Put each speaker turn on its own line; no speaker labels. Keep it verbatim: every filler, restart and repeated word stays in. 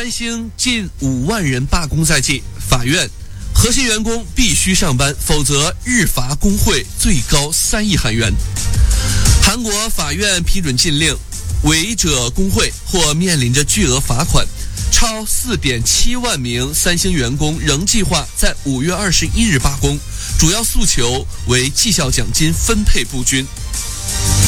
三星近五万人罢工在即，法院核心员工必须上班，否则日罚工会最高三亿韩元。韩国法院批准禁令，违者工会或面临着巨额罚款。超 四点七万名三星员工仍计划在五月二十一日罢工，主要诉求为绩效奖金分配不均。